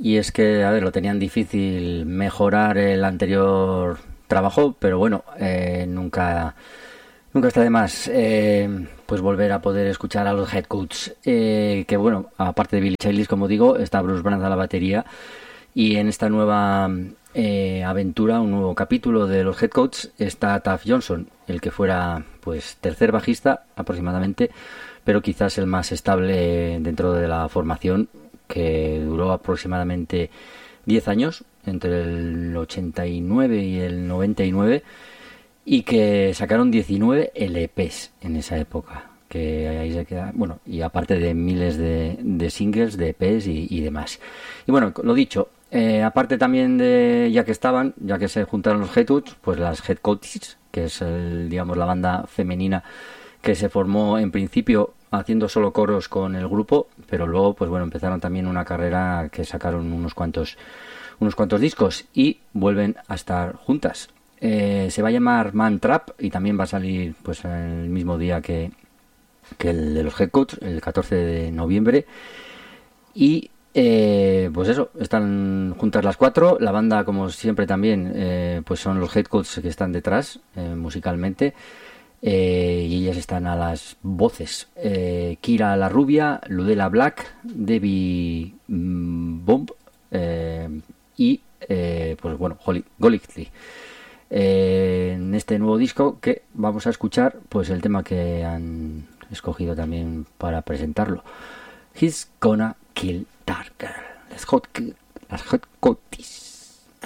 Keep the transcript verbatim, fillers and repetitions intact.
y es que, a ver, lo tenían difícil mejorar el anterior trabajo, pero bueno, eh, nunca nunca está de más eh, pues volver a poder escuchar a los Headcoats, eh, que bueno, aparte de Billy Childish, como digo, está Bruce Brandt a la batería, y en esta nueva eh, aventura, un nuevo capítulo de los Headcoats, está Taff Johnson, el que fuera pues tercer bajista aproximadamente, pero quizás el más estable dentro de la formación, que duró aproximadamente diez años, entre el ochenta y nueve y el noventa y nueve, y que sacaron diecinueve L Pes en esa época, que ahí se queda, bueno, y aparte de miles de, de singles, de E Pes y, y demás. Y bueno, lo dicho, eh, aparte también de, ya que estaban, ya que se juntaron los Headcoats, pues las Headcoats, que es el, digamos, la banda femenina que se formó en principio haciendo solo coros con el grupo, pero luego pues bueno, empezaron también una carrera que sacaron unos cuantos unos cuantos discos y vuelven a estar juntas. Eh, se va a llamar Man Trap y también va a salir pues el mismo día que, que el de los Headcoats, el catorce de noviembre. Y eh, pues eso, están juntas las cuatro. La banda, como siempre también, eh, pues son los Headcoats que están detrás eh, musicalmente. Eh, y ellas están a las voces. eh, Kira la rubia, Ludella Black, Debbie mm, Bomb eh, y eh, pues bueno, Holly Golightly. Eh, en este nuevo disco que vamos a escuchar, pues el tema que han escogido también para presentarlo, He's Gonna Kill That Girl, las Hot, las Hot Coties.